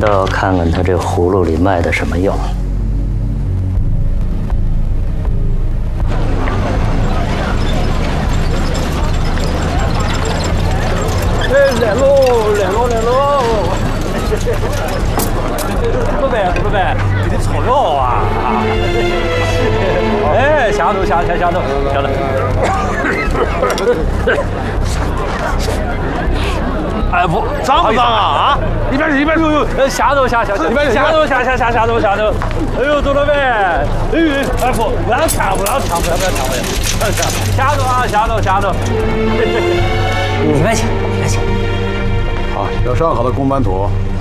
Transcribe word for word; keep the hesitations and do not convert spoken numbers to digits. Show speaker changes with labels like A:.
A: 倒要看看他这葫芦里卖的什么药。
B: 哎，来喽，来喽，来喽！怎么办？怎么办？给你草药啊！哎，下头，下下下头，下头。哎不，脏不脏啊？啊！一边一边呦呦，呃，下头下下下，一边下头下下下下头下头。哎呦，周老板，哎呦，哎不，不让抢，不让抢，不要不要抢，不要抢，下头啊，下头下头。
A: 一百钱，一百钱。
C: 好，要上好的公版图。